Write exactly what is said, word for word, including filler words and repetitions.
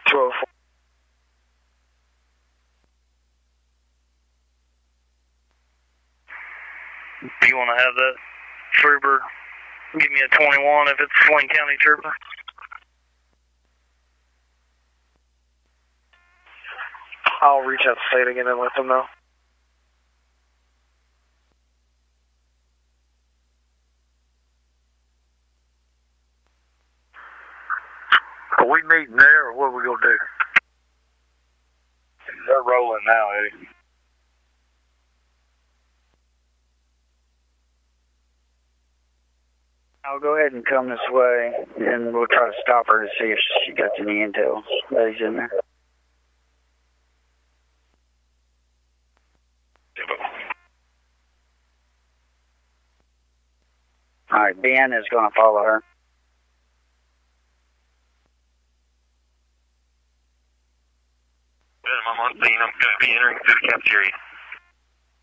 two oh four. Do you want to have that trooper give me a twenty-one if it's a Wayne County trooper? I'll reach out to state again and let them know. Are we meeting there, or what are we going to do? They're rolling now, Eddie. I'll go ahead and come this way, and we'll try to stop her to see if she got any intel that he's in there. All right, Ben is going to follow her. I'm on scene. I'm going to be entering through the cafeteria.